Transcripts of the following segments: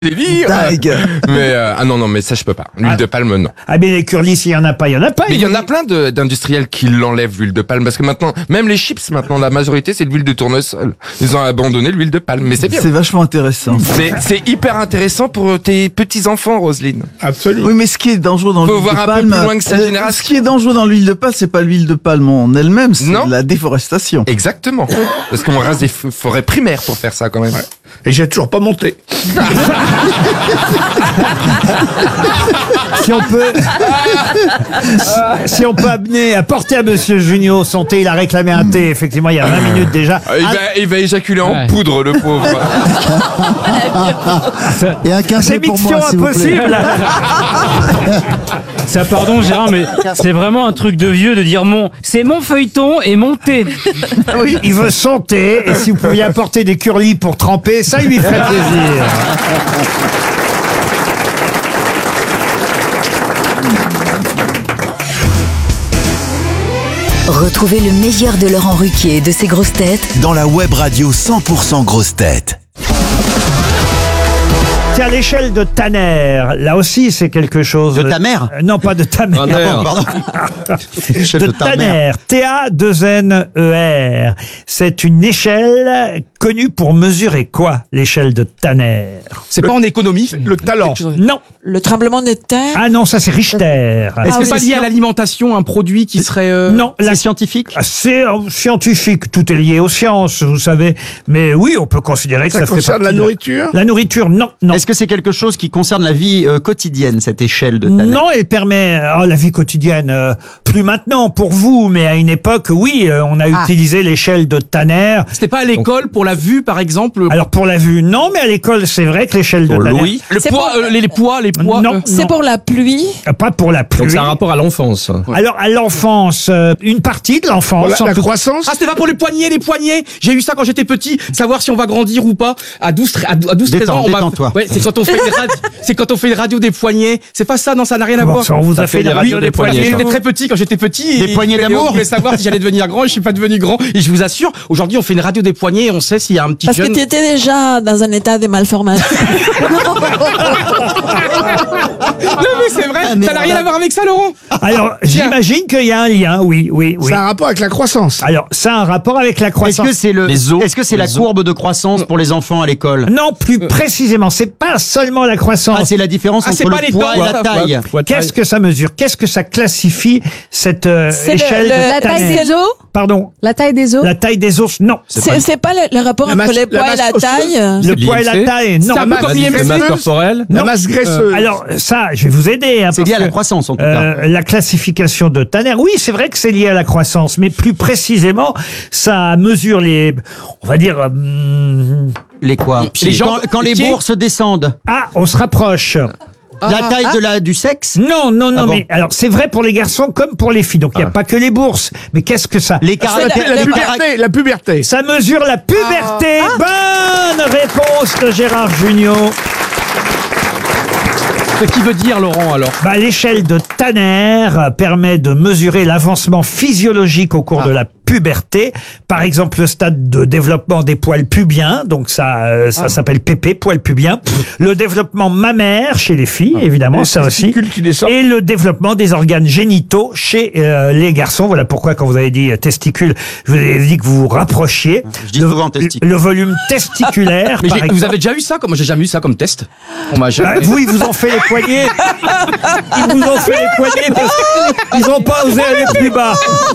délire. Mais non, mais ça je peux pas. L'huile de palme, non. Ah mais les curlis, s'il y en a pas, il y en a pas. Mais il y en a plein d'industriels qui l'enlèvent, l'huile de palme, parce que maintenant, même les chips, maintenant, la majorité, c'est l'huile de tournesol. Ils ont abandonné l'huile de palme, mais c'est bien. C'est vachement intéressant. C'est hyper intéressant pour tes petits-enfants, Roselyne. Absolument. Oui, mais ce qui est dangereux dans Faut l'huile de voir palme... un peu plus loin que sa génération. Ce qui est dangereux dans l'huile de palme, c'est pas l'huile de palme en elle-même, c'est la déforestation. Exactement. Parce qu'on rase des forêts primaires pour faire ça, quand même. Ouais. Et j'ai toujours pas monté. Si on peut apporter à Monsieur Junio son thé, il a réclamé un thé, effectivement, il y a 20 minutes déjà. Il va éjaculer en poudre, le pauvre. Et un café C'est pour Mission moi, s'il vous plaît. Impossible. Ça, pardon Gérard, mais c'est vraiment un truc de vieux de dire c'est mon feuilleton et mon thé. Oui, il veut son thé, et si vous pouviez apporter des curlis pour tremper, ça lui ferait plaisir. Retrouvez le meilleur de Laurent Ruquier et de ses grosses têtes dans la web radio 100% grosses têtes. Tiens, l'échelle de Tanner, là aussi c'est quelque chose... De ta mère Non, pas de ta mère. Pardon. De Tanner, T-A-2-N-E-R. C'est une échelle connue pour mesurer quoi, l'échelle de Tanner? C'est pas en économie. Le talent. Non. Le tremblement de terre. Ah non, ça c'est Richter. Est-ce que c'est pas lié à l'alimentation, un produit qui serait... Non, c'est scientifique. C'est scientifique, tout est lié aux sciences, vous savez. Mais oui, on peut considérer que ça fait concerne partie la nourriture. La nourriture, non. Est-ce que c'est quelque chose qui concerne la vie quotidienne, cette échelle de Tanner? Non, elle permet la vie quotidienne, plus maintenant pour vous, mais à une époque, oui, on a utilisé l'échelle de Tanner. C'était pas à l'école pour la vue, par exemple? Alors pour la vue, non, mais à l'école, c'est vrai que l'échelle de Tanner... Oui. Le poids, les poids... Non, c'est pour la pluie. Pas pour la pluie. Donc c'est un rapport à l'enfance. Alors à l'enfance, une partie de l'enfance. La croissance. Ah, c'était pas pour les poignets. J'ai eu ça quand j'étais petit, savoir si on va grandir ou pas. À 12-13 ans, ouais, c'est quand on fait quand on fait une radio des poignets. C'est pas ça, non, ça n'a rien à voir. On vous a fait des radios des poignets. J'étais très petit quand j'étais petit. Des poignets d'amour. Je voulais savoir si j'allais devenir grand et je suis pas devenu grand. Et je vous assure, aujourd'hui, on fait une radio des poignets et on sait s'il y a un petit Parce jeune. que tu étais déjà dans un état de malformation. Non mais c'est vrai, ça n'a rien à voir avec ça, Laurent. Alors, j'imagine qu'il y a un lien, oui. Ça a un rapport avec la croissance. Alors, ça a un rapport avec la croissance. Est-ce que c'est la courbe de croissance pour les enfants à l'école? Non, plus précisément, c'est pas seulement la croissance. Ah, c'est la différence entre le poids et la taille. Qu'est-ce que ça mesure? Qu'est-ce que ça classifie, cette échelle de la taille des os? Pardon? La taille des os? La taille des os, non. C'est pas le rapport entre le poids et la taille? Le poids et la taille, non. La masse corporelle? La masse graisseuse. Alors, ça, je vais vous aider. C'est lié à la croissance, en tout cas. La classification de Tanner, oui, c'est vrai que c'est lié à la croissance, mais plus précisément, ça mesure on va dire... Les quoi? Quand les bourses descendent. Ah, on se rapproche. La taille du sexe? Non, mais alors c'est vrai pour les garçons comme pour les filles. Donc il n'y a pas que les bourses. Mais qu'est-ce que ça? La puberté. Ça mesure la puberté. Bonne réponse de Gérard Jugnot. Ce qui veut dire, Laurent, alors? L'échelle de Tanner permet de mesurer l'avancement physiologique au cours de la puberté. Par exemple, le stade de développement des poils pubiens, donc ça s'appelle PP, poils pubiens. Le développement mammaire chez les filles, évidemment, ça aussi. Et le développement des organes génitaux chez les garçons. Voilà pourquoi, quand vous avez dit testicules, je vous ai dit que vous vous rapprochiez. Je dis souvent testicule. Le volume testiculaire. Mais vous avez déjà eu ça? Moi, j'ai jamais eu ça comme test. On m'a jamais... Vous, ils vous ont fait les poignets. Ils vous ont fait les poignets parce qu'ils n'ont pas osé aller plus bas.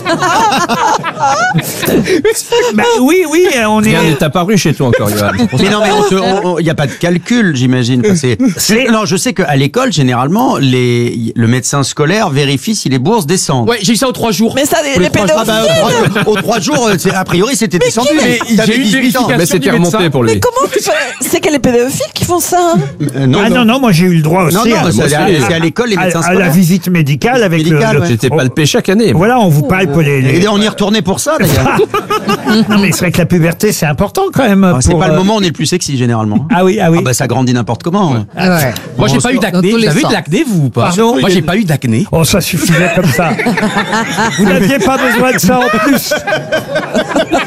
Oui, on est... Rien n'est apparu chez toi encore, Johan. Mais non, mais il n'y a pas de calcul, j'imagine. Non, je sais qu'à l'école, généralement, le médecin scolaire vérifie si les bourses descendent. Ouais, j'ai eu ça aux 3 jours. Mais ça, les pédophiles. Aux 3 jours, a priori, c'était descendu. Mais j'ai eu une vérification. Mais c'était remonté pour lui. Mais comment tu fais? C'est que les pédophiles qui font ça? Non, moi j'ai eu le droit aussi. Non, c'est à l'école, les médecins à scolaires. la visite médicale avec J'étais palpé chaque année. Voilà, on vous palpe les... Et on y retournait pour ça d'ailleurs. Non, mais c'est vrai que la puberté, c'est important quand même. C'est pour, pas le moment où on est le plus sexy généralement. Ah oui, ah oui. Ah bah ça grandit n'importe comment. Moi, j'ai pas eu d'acné. Dans tous Vous les avez eu de sens. l'acné, vous ou pas? Pardon? Moi, j'ai pas eu d'acné. Oh, ça suffisait comme ça. Vous n'aviez pas besoin de ça en plus.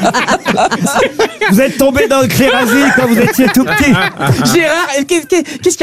Vous êtes tombé dans le clérasil quand vous étiez tout petit. Gérard, qu'est-ce